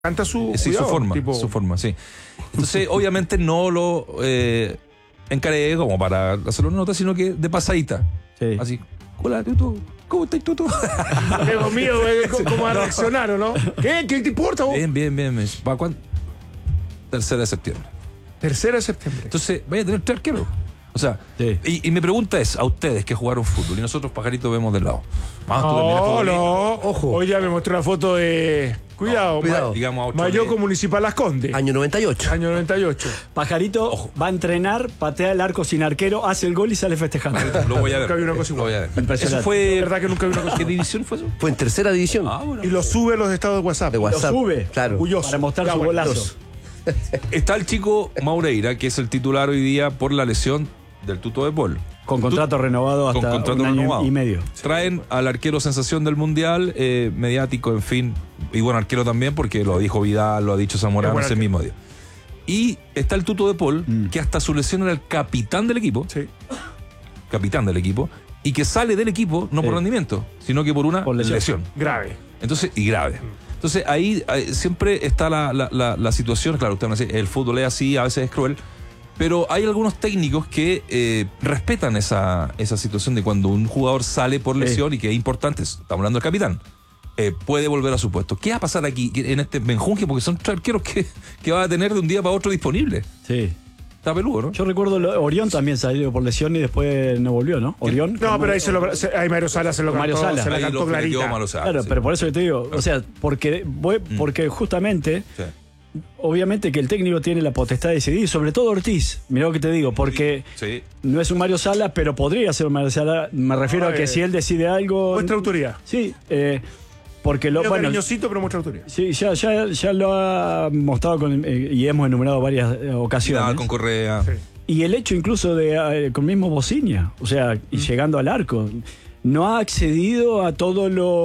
Canta su, sí, cuidado, su forma, sí. Entonces, obviamente no lo encaré como para hacerlo una nota, sino que de pasadita. Sí. Así, hola, Tuto, ¿cómo estás, Tuto? Amigo mío, ¿cómo va a reaccionar o no? ¿Qué te importa vos? Bien. ¿Para cuándo? 3 de septiembre. 3 de septiembre. Entonces, vaya a tener 3 arqueros. O sea, sí. y mi pregunta es a ustedes que jugaron fútbol y nosotros pajaritos vemos del lado. Ojo. Hoy ya me mostró una foto de... Cuidado. Digamos, Mayoco Municipal Las Condes. Año 98. Año 98. Pajarito va a entrenar, patea el arco sin arquero, hace el gol y sale festejando. Lo voy a ver. Nunca vi una cosa igual. Lo voy a ver. Impresionante. Eso fue... ¿Verdad que nunca vi una cosa? ¿Qué división fue eso? Fue en tercera división. Bueno. Y lo sube a los estados de WhatsApp. De WhatsApp. Lo sube. Claro. Orgulloso. Para mostrar su golazo. Está el chico Maureira, que es el titular hoy día por la lesión del Tuto de Paul. Con contrato renovado hasta Con contrato un año renovado. y medio. Traen al arquero sensación del Mundial, mediático, en fin. Y bueno, arquero también, porque lo dijo Vidal, lo ha dicho Zamorano ese mismo día. Y está el Tuto de Paul, que hasta su lesión era el capitán del equipo. Sí. Capitán del equipo. Y que sale del equipo no por rendimiento, sino que por una lesión. Grave. Entonces, y grave. Entonces ahí siempre está la situación. Claro, usted me dice, el fútbol es así, a veces es cruel. Pero hay algunos técnicos que respetan esa situación de cuando un jugador sale por lesión y que es importante, estamos hablando del capitán, puede volver a su puesto. ¿Qué va a pasar aquí en este menjunje? Porque son 3 arqueros que va a tener de un día para otro disponible. Sí. Está peludo, ¿no? Yo recuerdo Orión también salió por lesión y después no volvió, ¿no? Orión. No, pero ahí Mario Sala se lo Mario cantó, Sala. se la Ahí cantó lo metió clarita. Mario Sala, Claro, sí. pero por eso te digo, o sea, porque justamente, Sí. obviamente que el técnico tiene la potestad de decidir, sobre todo Ortiz, mirá lo que te digo, porque Sí. no es un Mario Sala, pero podría ser un Mario Sala, me refiero a que si él decide algo... Muestra autoridad. Sí, porque Medio cariñosito, pero muestra autoridad. Sí, ya lo ha mostrado y hemos enumerado varias ocasiones. Vidal con Correa. Sí. Y el hecho incluso de con mismo Bociña, o sea, y llegando al arco, no ha accedido a todo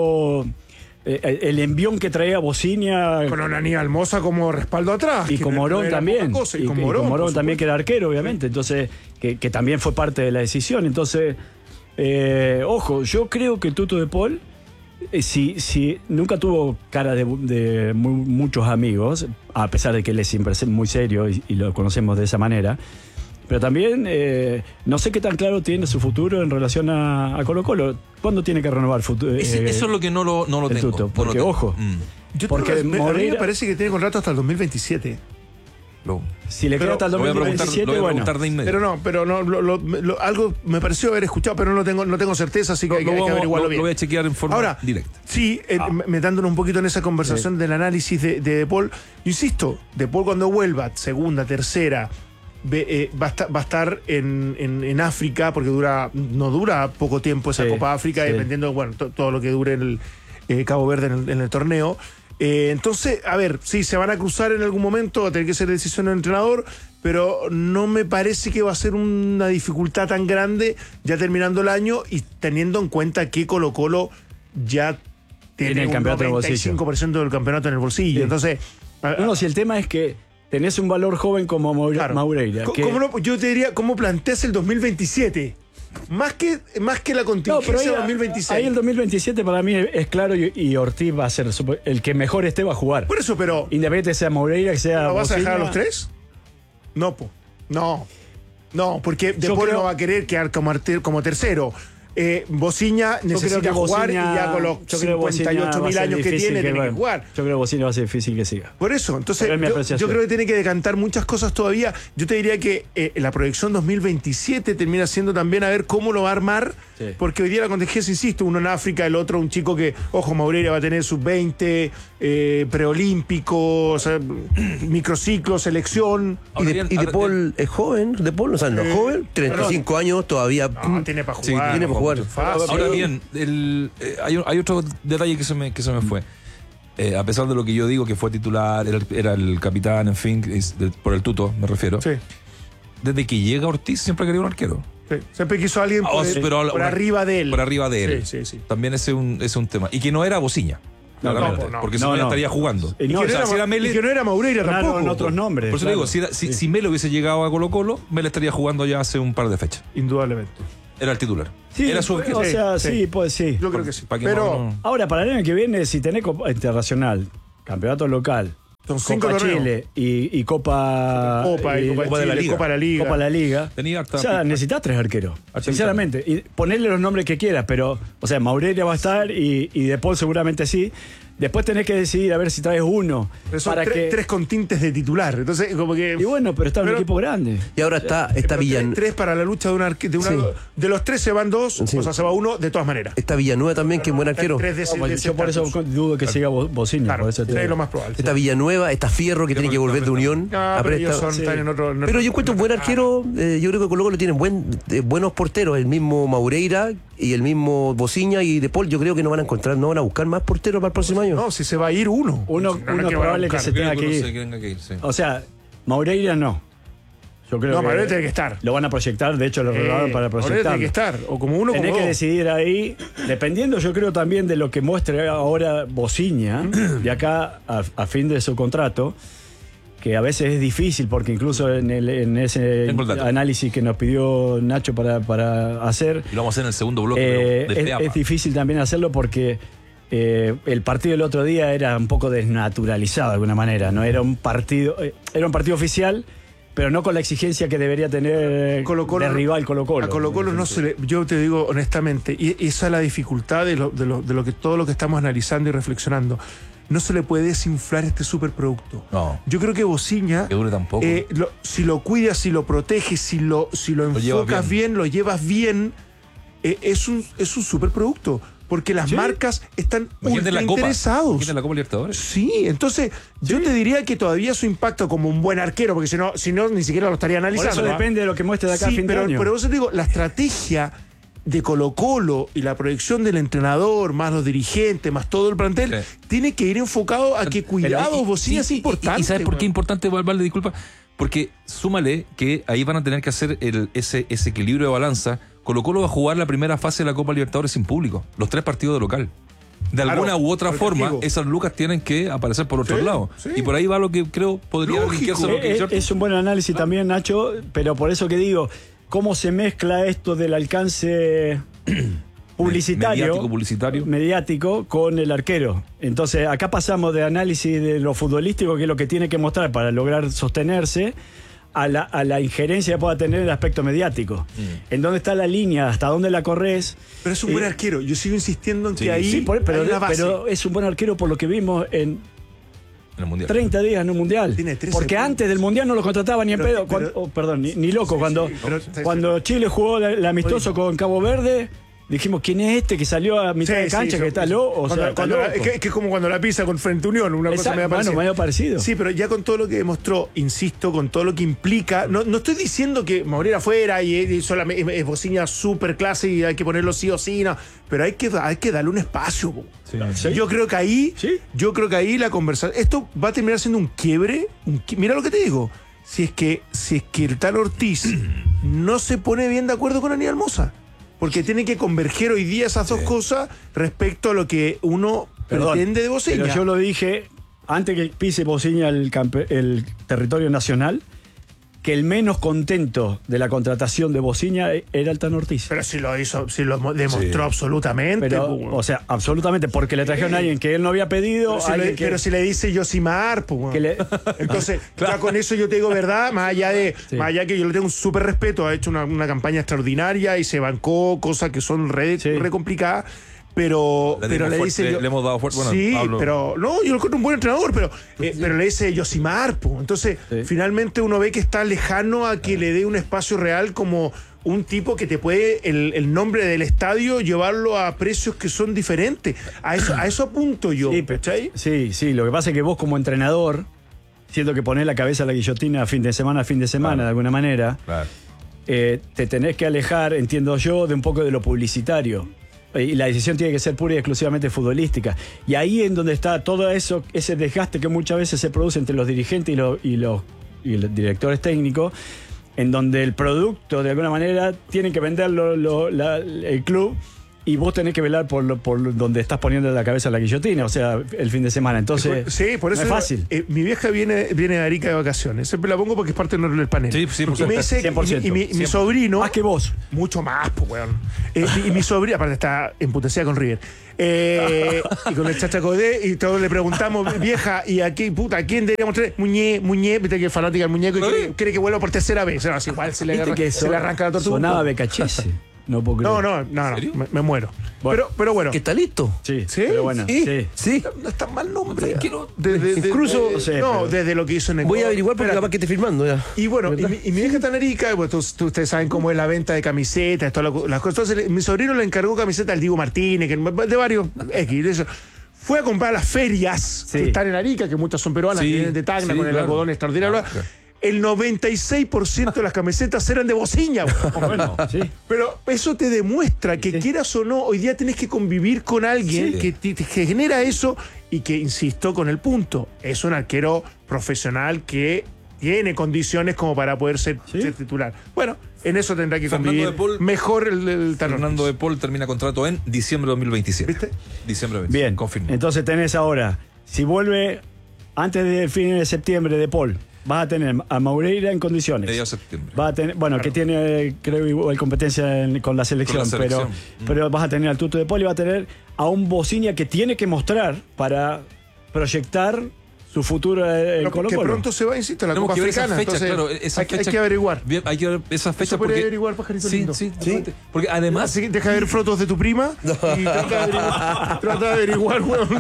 el envión que traía Bociña. Con Onaní Almoza como respaldo atrás. Y que con no Morón era también. poca cosa, Y con con Morón, Morón por también, que era arquero, obviamente. Entonces, que también fue parte de la decisión. Entonces, ojo, yo creo que Tuto de Paul, si nunca tuvo cara de muchos amigos, a pesar de que él es siempre muy serio y lo conocemos de esa manera. Pero también no sé qué tan claro tiene su futuro en relación a Colo-Colo. ¿Cuándo tiene que renovar futuro? Eso es lo que no lo el tengo. Tuto, porque, ojo, porque a mí me Moreira, parece que tiene contrato hasta el 2027. si le pero queda hasta el Lo voy a 2027, preguntar bueno. de inmediato. Pero no, algo me pareció haber escuchado, pero no tengo certeza, así que hay que averiguarlo bien. Lo voy a chequear en forma Ahora, directa. Sí, metándonos un poquito en esa conversación del análisis de Paul. Yo insisto, De Paul cuando vuelva, segunda, tercera, va a estar en África, porque no dura poco tiempo esa Copa África, dependiendo, bueno, todo lo que dure el Cabo Verde en el torneo. Entonces, a ver, sí, se van a cruzar en algún momento, va a tener que ser decisión del entrenador, pero no me parece que va a ser una dificultad tan grande ya terminando el año y teniendo en cuenta que Colo-Colo ya tiene el un campeonato en el bolsillo. 95% del campeonato en el bolsillo. Sí. Entonces, No, si el tema es que tenés un valor joven como Maureira. yo te diría, ¿cómo planteas el 2027? Más que la contingencia del 2026. Ahí el 2027 para mí es claro y Ortiz va a ser el que mejor esté, va a jugar. Por eso, pero Independiente sea Maureira, que sea. ¿lo vas a Bociña. dejar a los 3? No, porque De Paul no va a querer quedar como tercero. Bociña necesita jugar y ya con los 58.000 años que tiene que jugar. Yo creo que Bociña va a ser difícil que siga. Por eso, entonces yo creo que tiene que decantar muchas cosas todavía. Yo te diría que la proyección 2027 termina siendo también a ver cómo lo va a armar, porque hoy día la contingencia, insisto, uno en África, el otro un chico que, ojo, Maureira va a tener sub-20, preolímpico, o sea, microciclo, selección. Y De Paul es joven, De Paul, o sea, no es joven, 35 años todavía. No, tiene para Sí, jugar. tiene para jugar. Fácil. Ahora bien, hay otro detalle que se me fue. A pesar de lo que yo digo, que fue titular, era el capitán, en fin, por el Tuto, me refiero. Sí. Desde que llega Ortiz siempre ha querido un arquero. Sí. Siempre quiso a alguien por arriba de él. Por arriba de él. Sí. También ese es un tema. Y que no era Bociña. Claramente, no. Porque si no estaría jugando. Y que no era Maureira tampoco. En otros nombres. Por eso claro. digo, si Melo hubiese llegado a Colo-Colo, Melo estaría jugando ya hace un par de fechas. Indudablemente. Era el titular. Sí, Era su o sea, sí, pues sí. Yo creo que sí. Para que Pero no- Ahora, para el año que viene, si tenés Copa Internacional, campeonato local, Son 5 Copa torneos. Chile y Copa, Copa de la Chile, Liga. Copa de la Liga. Copa de la Liga. Tenía harta O sea, necesitas 3 arqueros. Harta Sinceramente. Y ponerle los nombres que quieras, pero, o sea, Maurelia va a estar y De Paul seguramente sí. Después tenés que decidir a ver si traes uno. Pero son para que... 3 con tintes de titular. Entonces, como que. Y bueno, pero está un Pero- equipo grande. Y ahora está pero Villanueva. 3 para la lucha de un arquero. Sí. De los 3 se van 2, Sí. o sea, se va 1 de todas maneras. Está Villanueva también, que es buen arquero. Tres de ese- No, pues de ese yo por eso estatus. dudo que siga Bocina. Claro, por eso te es digo. lo más probable. Está Villanueva, está Fierro, que tiene que volver de Unión. Ah, a pero ellos préstamo. son, están en otro. Pero yo encuentro un buen arquero. Yo creo que Colo-Colo tienen buenos porteros. El mismo Maureira y el mismo Bociña y De Paul. Yo creo que no van a buscar más porteros para el próximo año. No, si se va a ir uno. Uno Si no, no es que van a probable que buscar. se tenga que ir. tenga que ir, sí. O sea, Maureira no. Yo creo No, que Maureira tiene que estar. lo van a proyectar, de hecho lo renovaron para Ahora proyectar. tiene que estar. O como uno Tenés como que dos. decidir ahí, dependiendo yo creo también de lo que muestre ahora Bociña, de acá a fin de su contrato, que a veces es difícil porque incluso en ese Tengo el dato. análisis que nos pidió Nacho para hacer, Y lo vamos a hacer en el segundo bloque de FEAPA. es difícil también hacerlo porque el partido del otro día era un poco desnaturalizado de alguna manera, no era un partido, era un partido oficial, pero no con la exigencia que debería tener Colo-Colo, de rival Colo-Colo. A Colo-Colo no se le. Yo te digo honestamente, y esa es la dificultad de lo que todo lo que estamos analizando y reflexionando. No se le puede desinflar este superproducto. No. Yo creo que Bociña, Que dure tampoco. si lo cuidas, si lo proteges, si lo llevas enfocas bien, lo llevas bien, es un superproducto. Porque las Sí. marcas están Imagínate ultra la Copa. interesados. Imagínate la Copa Libertadores. Sí, entonces yo te diría que todavía su impacto como un buen arquero, porque si no ni siquiera lo estaría Por analizando. eso ¿ah? depende de lo que muestre de acá a Sí, fin de pero, año. pero vos te digo, la estrategia de Colo-Colo y la proyección del entrenador, más los dirigentes, más todo el plantel, Sí. tiene que ir enfocado a que cuidados, Bociña es importante. ¿Y sabes por qué es weón. importante, Valde? Disculpa. Porque súmale que ahí van a tener que hacer ese equilibrio de balanza. Colo-Colo va a jugar la primera fase de la Copa Libertadores sin público, los 3 partidos de local. De Claro, alguna u otra por forma, castigo. esas lucas tienen que aparecer por otro Sí, lado. sí. Y por ahí va lo que creo podría Lógico. linkearse lo que es cierto. Es un buen análisis también, Nacho, pero por eso que digo, ¿cómo se mezcla esto del alcance publicitario, Publicitario. mediático con el arquero? Entonces, acá pasamos de análisis de lo futbolístico, que es lo que tiene que mostrar para lograr sostenerse, a la injerencia que pueda tener el aspecto mediático. ¿En dónde está la línea? ¿Hasta dónde la corres? Pero es un buen arquero. Yo sigo insistiendo en Sí. que ahí Sí, hay una base. pero es un buen arquero por lo que vimos en En el Mundial. 30 días en un mundial. Tiene 13 Porque puntos. antes del mundial no lo contrataba ni en Pero- pedo. pero- Perdón, ni loco. Cuando Chile jugó el amistoso con Cabo Verde, dijimos, ¿quién es este que salió a mitad de cancha que está loco? O sea, está loco. es que es como cuando la pisa con Frente Unión, una cosa Exacto, medio parecida. bueno, medio parecido. Sí, pero ya con todo lo que demostró, insisto, con todo lo que implica, no estoy diciendo que Maureira fuera y solamente es Bociña super clase y hay que ponerlo sí o sí, no, pero hay que darle un espacio. Po. Sí. Yo creo que ahí, Sí. la conversación, esto va a terminar siendo un quiebre. Mira lo que te digo, si es que el tal Ortiz no se pone bien de acuerdo con Aníbal Mosa. Porque tiene que converger hoy día esas dos cosas respecto a lo que uno Perdón, pretende de Bociña. Pero yo lo dije antes que pise Bociña el territorio nacional, que el menos contento de la contratación de Bociña era el Tan Ortiz. Pero si lo hizo, si lo demostró absolutamente. Pero, pues, o sea, absolutamente, porque le trajeron a alguien que él no había pedido. pero si le dice Yosimar, pues, que le- entonces, ya con eso yo te digo verdad, más allá que yo le tengo un súper respeto, ha hecho una campaña extraordinaria y se bancó cosas que son re complicadas. Pero Le le dimos dice. fuerte, le hemos dado fuerte. Bueno, sí, Pablo. pero no, yo lo encuentro un buen entrenador, pero le dice Yosimar. Po. Entonces, Sí. finalmente uno ve que está lejano a que le dé un espacio real como un tipo que te puede el nombre del estadio llevarlo a precios que son diferentes. A eso apunto yo. Sí, ¿cachai? sí, lo que pasa es que vos como entrenador, siento que ponés la cabeza a la guillotina fin de semana, Claro. de alguna manera, Claro. te tenés que alejar, entiendo yo, de un poco de lo publicitario. Y la decisión tiene que ser pura y exclusivamente futbolística. Y ahí en donde está todo eso, ese desgaste que muchas veces se produce entre los dirigentes y los directores técnicos, en donde el producto, de alguna manera, tiene que venderlo el club y vos tenés que velar por donde estás poniendo la cabeza a la guillotina, o sea, el fin de semana. Entonces, sí, por eso no es fácil. Mi vieja viene de Arica de vacaciones. Siempre la pongo porque es parte del panel. Sí, 100%. Y me dice, 100%. y mi sobrino. Más que vos. Mucho más, pues, weón. Y mi sobrino, aparte está emputecida con River. Y con el Chachacodé, y todos le preguntamos, vieja, ¿y a quién deberíamos traer? Muñe, viste que es fanática del muñeco y quiere que vuelva por tercera vez. No, es igual se le arranca la tortuga. Sonaba BKHS. No puedo creer. No, me muero. Bueno. Pero bueno. Que está listo. Sí, ¿Sí? pero bueno. Sí. No está mal nombre. Incluso, desde lo que hizo en el. Voy a averiguar porque capaz que esté firmando ya. Y bueno, y mi vieja está en Arica, pues ustedes saben cómo es la venta de camisetas, todas las cosas. Entonces, mi sobrino le encargó camisetas al Diego Martínez, de varios X. De eso. Fue a comprar las ferias que están en Arica, que muchas son peruanas, que vienen de Tacna con el algodón extraordinario. El 96% de las camisetas eran de bociña. Bueno, sí. Pero eso te demuestra que quieras o no, hoy día tenés que convivir con alguien que genera eso y que, insisto, con el punto, es un arquero profesional que tiene condiciones como para poder ser titular. Bueno, en eso tendrá que convivir mejor el Tano. Fernando de Paul termina contrato en diciembre de 2027. ¿Viste? Diciembre de 2027. Bien, confirmo. entonces tenés ahora, si vuelve antes del fin de septiembre de Paul, vas a tener a Maureira en condiciones. Medio de septiembre. Va a tener, bueno, que tiene, creo, igual competencia con la selección, pero vas a tener al Tuto de Paul y va a tener a un Bociña que tiene que mostrar para proyectar su futuro en Colo-Colo. Que pronto se va, insisto, a la Tenemos Copa que ver Africana. esas fechas, Entonces, claro, hay que averiguar. Bien, hay que ver esas fechas Se podría porque... averiguar, pajarito Sí, lindo. sí. Porque además... Así que deja de ver fotos de tu prima y trata de averiguar, weón.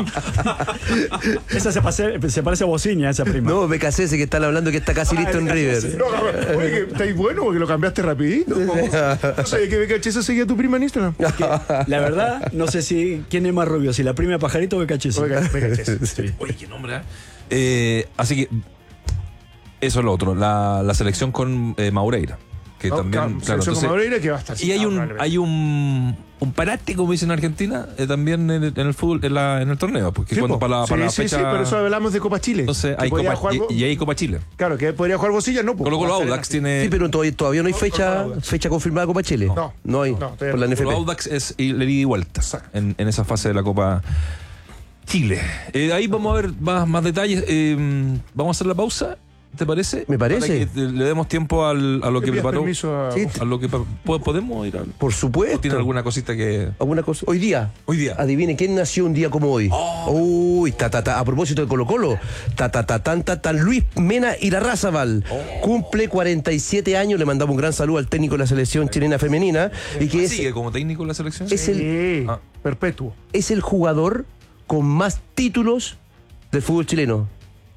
Esa se parece a Bociña, esa prima. No, BKC que están hablando que está casi listo en River. No, oye, ¿estáis bueno porque lo cambiaste rapidito? No sé, que BKHS seguía a tu prima en Instagram. La verdad, no sé quién es más rubio, si la prima de Pajarito o BKHS. BKHS. Oye, qué nombre, así que eso es lo otro, la selección con Maureira, que también, claro, entonces, entonces, Maureira, que va a estar y hay un parate, como dicen en Argentina, también en el fútbol, en el torneo, porque Sí, cuando para la fecha, sí, pero eso hablamos de Copa Chile. entonces Que hay podía Copa, jugar- y hay Copa Chile. Claro, que podría jugar Bocilla, no. Colo Colo Audax tiene... Sí, pero todavía no hay fecha confirmada Copa Chile. No hay. no, todavía por la no. NFP. Colo Audax es el ida y vuelta Exacto. en esa fase de la Copa Chile. Ahí vamos a ver más detalles. Vamos a hacer la pausa, ¿te parece? Me parece. Para que le demos tiempo a lo que ¿Le pidas preparó. permiso a- Sí. A lo que podemos ir a... Por supuesto. ¿O tiene alguna cosita que...? ¿Alguna cosa? Hoy día. Hoy día. Adivine, ¿quién nació un día como hoy? Uy, a propósito de Colo-Colo. Luis Mena Irarrázaval. Cumple 47 años. Le mandamos un gran saludo al técnico de la selección chilena femenina. Y que ¿Sigue como técnico en la selección? es el Sí, Ah. perpetuo. es el jugador con más títulos del fútbol chileno.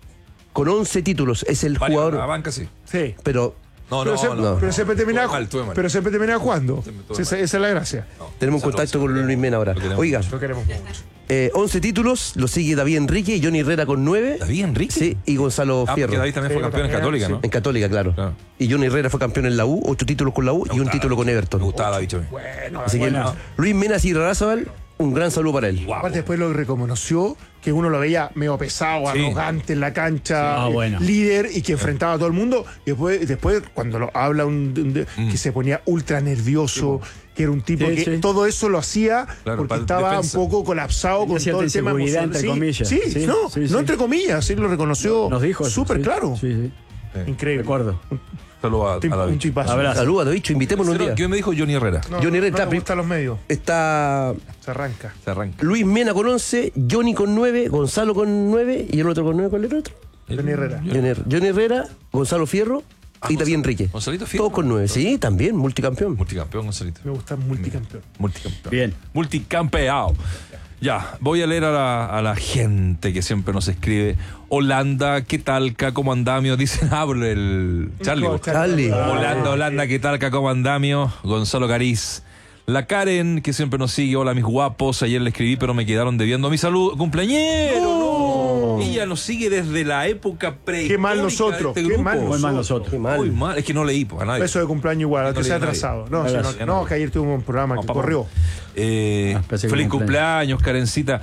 Con 11 títulos. Es el Vale, jugador. la banca sí. Sí. Pero No, Pero siempre termina Estuve mal. pero siempre termina jugando. Estuve Esa mal. es la gracia. tenemos un contacto con Luis Mena ahora. lo queremos Oiga, Lo queremos mucho. 11 títulos. Lo sigue David Enrique, Johnny Herrera con 9. ¿David Enrique? Sí, y Gonzalo Porque Fierro. David también fue Sí, campeón en también, Católica, sí. ¿no? En Católica, claro. Claro. Y Johnny Herrera fue campeón en la U, 8 títulos con la U y un título con Everton. Me gustaba David Chávez. Bueno, Así que bueno. Luis Mena Irarrázaval, un gran saludo para él. Aparte después lo reconoció, que uno lo veía medio pesado, Sí. arrogante en la cancha, bueno. líder y que enfrentaba a todo el mundo. Y después cuando lo habla que se ponía ultra nervioso, que era un tipo Sí, que sí. todo eso lo hacía Claro, porque para estaba defensa. un poco colapsado con Hacía todo el tema inseguridad, emocional. entre Sí, comillas. sí, Sí, no, sí, no sí. entre comillas, sí lo reconoció Nos dijo eso, súper sí. claro. Sí, sí. Increíble. Recuerdo. Saludos a David. Un chipazo. Abrazo. Saludos a David, invitémoslo un día. ¿Qué me dijo Johnny Herrera? No, Johnny Herrera no está le gustan los medios. Está Se arranca. Se arranca. Luis Mena con 11, Johnny con 9, Gonzalo con 9 y el otro con 9. ¿Cuál era el otro? Johnny Herrera. Johnny Herrera, Gonzalo Fierro y David Enrique. Gonzalito Fierro. Todos con 9. Sí, también, multicampeón. Multicampeón, Gonzalito. Me gusta multicampeón. Multicampeón. Bien. Multicampeado. Ya, voy a leer a la gente que siempre nos escribe. Holanda, ¿qué tal? ¿Cómo andamio? Dicen, hablo el Charlie. No, Charlie. Holanda, ¿qué tal? ¿Cómo andamio? Gonzalo Cariz. La Karen, que siempre nos sigue. Hola, mis guapos. Ayer le escribí, pero me quedaron debiendo mi salud. ¡Cumpleañero! ¡No! Ella nos sigue desde la época prehistórica. Qué mal nosotros, de este qué grupo. mal Muy mal nosotros. Qué mal. Muy mal. Es que no leí pues, a nadie. Eso de cumpleaños igual, aunque No sea leí a nadie. atrasado. No, Abrazo. sí, no, que ayer tuvimos un programa que papá. corrió. pensé que Feliz cumpleaños. cumpleaños, Karencita.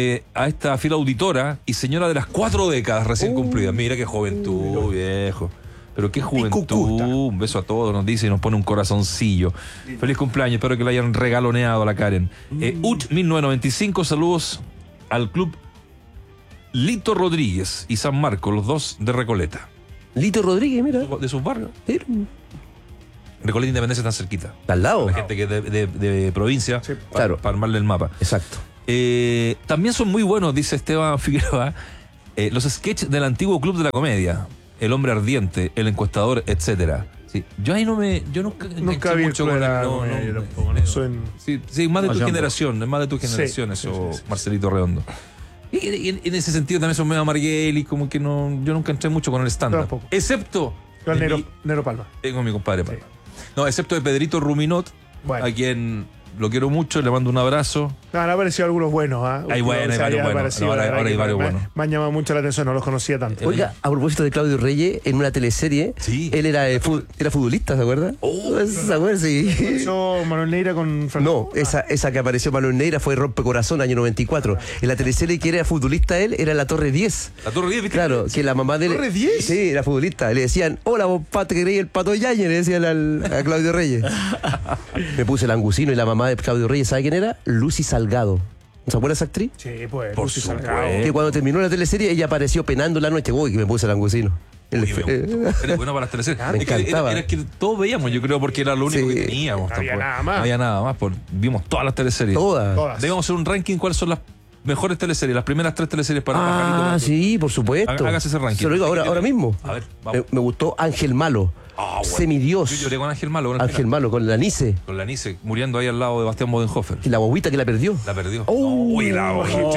A esta fiel auditora y señora de las 4 décadas recién cumplidas. Mira qué juventud, viejo. Pero qué juventud. Cucuta. Un beso a todos, nos dice y nos pone un corazoncillo. Feliz cumpleaños, espero que le hayan regaloneado a la Karen. UT 1995, saludos al club Lito Rodríguez y San Marcos, los dos de Recoleta. Lito Rodríguez, mira. De sus barrios. Mira. Recoleta e Independencia están cerquita. Está al lado. La gente que es de provincia, Sí, claro. para armarle el mapa. Exacto. También son muy buenos, dice Esteban Figueroa, los sketches del antiguo club de la comedia. El hombre ardiente, el encuestador, etcétera. Sí, yo ahí Nunca enganché vi el mucho club con de el- la no, comedia, no, tampoco, no, no soy- Sí, más de tu Allá, generación, es más de tu generación Sí, eso, sí, sí. Marcelito Redondo. Y en ese sentido también son medio amarguelis, como que no, yo nunca entré mucho con el stand-up. Tampoco. Excepto Con de Nero Palma. tengo a mi compadre Palma. No, excepto de Pedrito Ruminot, Bueno. a quien lo quiero mucho, le mando un abrazo. No, han aparecido algunos buenos. Hay buenos, hay varios buenos. No, ahora hay varios buenos. Me han llamado mucho la atención, no los conocía tanto. Oiga, a propósito de Claudio Reyes, en una teleserie, Sí. él era futbolista, ¿se acuerda? ¿Se acuerda? Sí. Yo, Manuel Neira con No, esa que apareció Manuel Neira fue Rompecorazón, año 94. En la teleserie que era futbolista él, era la Torre 10. La Torre 10, ¿viste? Claro, que la mamá de él. ¿Torre 10? Sí, era futbolista. Le decían, hola, vos pato, que creí el pato Yañez, le decían a Claudio Reyes. Me puse el angusino y la mamá de Claudio Reyes, ¿sabe quién era? Lucy Salgado. ¿No se acuerda esa actriz? Sí, pues. Por Lucy supuesto. Salgado. Que cuando terminó la teleserie, ella apareció penando en la noche. Uy, que me puse el angusino. Oye, me gustó. Era bueno para las teleseries. Me Es que encantaba. era que todos veíamos, yo creo, porque era lo único Sí. que teníamos. No había tampoco. nada más. No había nada más. Vimos todas las teleseries. Todas. Todas. Debemos hacer un ranking cuáles son las mejores teleseries, las primeras 3 teleseries para Pajarito. Ah, sí, por supuesto. Hágase ese ranking. Se lo digo ahora mismo. A ver, vamos. Me gustó Ángel Malo. Ah, bueno. Semidios. Yo lloré con Ángel Malo. Con el Ángel final. Malo, con la Nice. Con la Nice, muriendo ahí al lado de Bastián Bodenhofer. Y la guaguita que la perdió. La perdió. Oh. Uy, la ojete.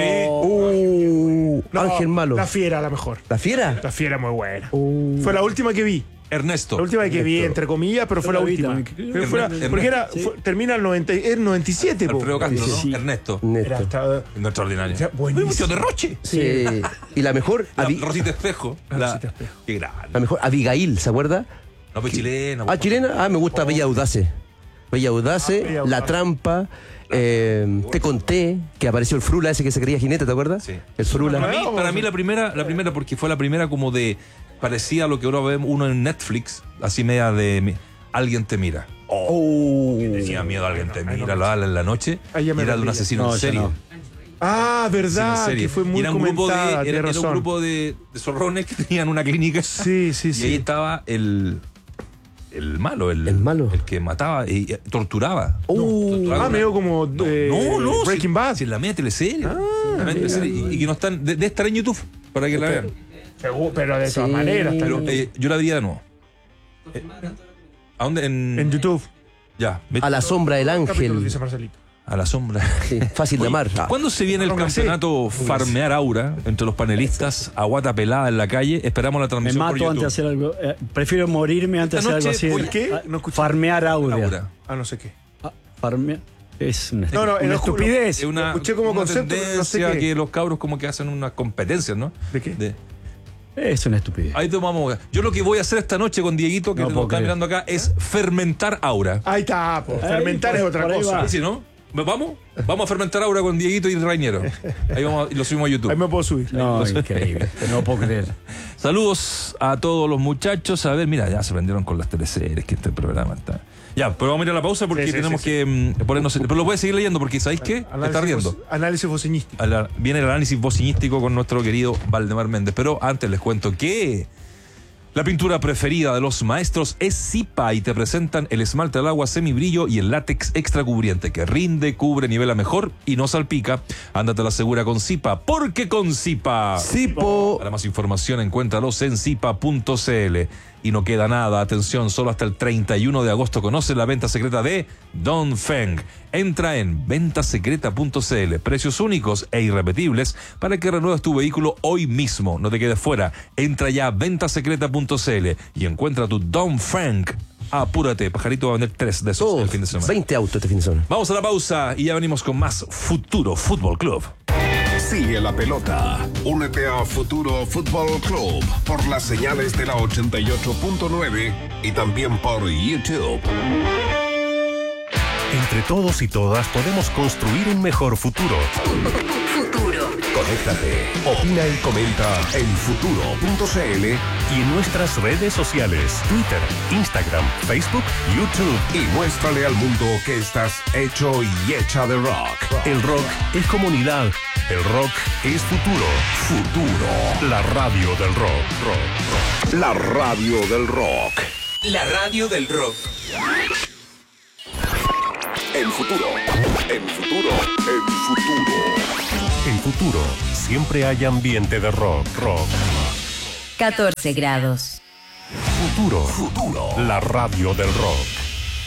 No, Ángel Malo. La Fiera, la mejor. ¿La fiera? La Fiera muy buena. Oh. Fue la última que vi. Ernesto. La última que vi, entre comillas, pero fue la la vi última. también. Pero fue la- porque era, termina el 97, po. Alfredo Castro, ¿no? Sí. Ernesto. Era Neto. hasta- No, extraordinario. Ya, buenísimo. Mucho derroche. Sí. Y la mejor, Rosita Espejo. Rosita Espejo. Qué grande. la mejor Abigail, ¿se acuerda? No, pues chilena. Ah, chilena. Ah, me gusta Bella Audace. Bella Audace, Bella La Audace. Trampa, Te Conté, que apareció el Frula ese que se creía jinete, ¿te acuerdas? Sí. El Frula. Para mí la primera, porque fue la primera como de, parecía lo que ahora vemos uno en Netflix, así media de, alguien te mira. Oh. Tenía miedo, alguien te mira, lo habla en la noche, Ahí y ya me era de un perdí. asesino No, en ya serie. no. Ah, Asesino en verdad, serie. que fue Y muy era un grupo comentada, de, tienes era un razón. grupo de zorrones que tenían una clínica. Sí, sí, Y ahí sí. estaba el malo, El malo. el que mataba y torturaba. Torturaba Ah, medio como No, Breaking si, Bad. si en la media teleserie. La media teleserie, y que no están, de estar en YouTube para que la vean. Pero de todas Sí. maneras. Pero yo la vería de nuevo. ¿A dónde? En YouTube. Ya. A la sombra del Capítulo, ángel. dice Marcelito. A la sombra. Sí, fácil de Oye, amar. Ah. ¿Cuándo se viene el Póngase. campeonato Farmear Aura entre los panelistas a guata pelada en la calle? Esperamos la Me transmisión por mato YouTube. antes de hacer algo. Prefiero morirme antes Esta de hacer noche, algo así. ¿por qué? Ah, No escuché. Farmear audio. Aura. Ah, no sé qué. Farmear. Es una, No, no, una no, estupidez. Es una, escuché como una concepto, pero no sé tendencia qué. que los cabros como que hacen unas competencias, ¿no? ¿De qué? Es una estupidez. Ahí tomamos. Yo lo que voy a hacer esta noche con Dieguito, que No nos puedo está creer. mirando acá, es fermentar aura. Ahí está, po. Ahí, Fermentar por- es otra por ahí cosa. va. ¿Sí, no? ¿Vamos? Vamos a fermentar aura con Dieguito y Rainiero. Ahí vamos y lo subimos a YouTube. Ahí me puedo subir. No, increíble. No puedo creer. Saludos a todos los muchachos. A ver, mira, ya se prendieron con las teleseries, que este programa está. Ya, pero vamos a ir a la pausa porque Sí, sí, tenemos sí, que ponernos. Pero lo voy a seguir leyendo porque ¿sabéis qué? Me está riendo. Análisis bocinístico. Viene el análisis bocinístico con nuestro querido Valdemar Méndez. Pero antes les cuento que la pintura preferida de los maestros es Zipa y te presentan el esmalte al agua semibrillo y el látex extra cubriente que rinde, cubre, nivela mejor y no salpica. Ándate a la segura con Zipa, porque con Zipa. Sipo. Para más información encuéntralos en zipa.cl. Y no queda nada, atención, solo hasta el 31 de agosto conoce la venta secreta de Dongfeng. Entra en ventasecreta.cl, precios únicos e irrepetibles para que renueves tu vehículo hoy mismo, no te quedes fuera. Entra ya a ventasecreta.cl y encuentra tu Dongfeng. Apúrate, Pajarito va a vender 3 de esos Todos, el fin de semana. 20 autos este fin de semana. Vamos a la pausa y ya venimos con más Futuro Fútbol Club. Sigue la pelota. Únete a Futuro Fútbol Club por las señales de la 88.9 y también por YouTube. Entre todos y todas podemos construir un mejor futuro. Futuro. Conéctate, opina y comenta en futuro.cl Y en nuestras redes sociales, Twitter, Instagram, Facebook, YouTube. y muéstrale al mundo que estás hecho y hecha de rock. El rock es comunidad. El rock es futuro. Futuro, La radio del rock. la radio del rock. La radio del rock. En futuro, en futuro, en futuro. En futuro, siempre hay ambiente de rock. 14 grados. Futuro. La radio del rock.